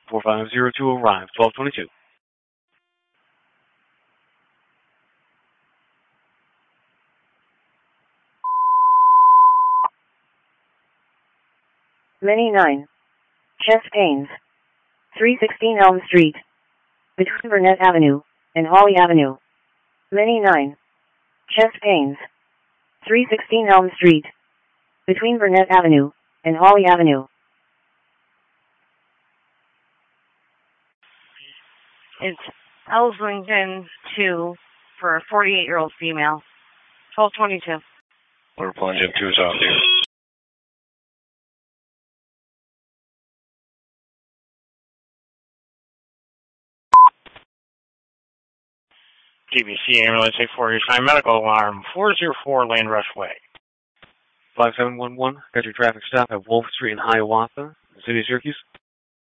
4502 arrive, 1222. Many 9. Chest pains. 316 Elm Street. Between Burnett Avenue and Holly Avenue. Many 9. Chest pains. 316 Elm Street. Between Burnett Avenue and Holly Avenue. It's Elslington 2 for a 48-year-old female. 1222. We're pulling Jim 2 is off here. GBC ambulance 8489 medical alarm 404 Land Rush Way. 5711, got your traffic stop at Wolf Street in Hiawatha, the city of Syracuse.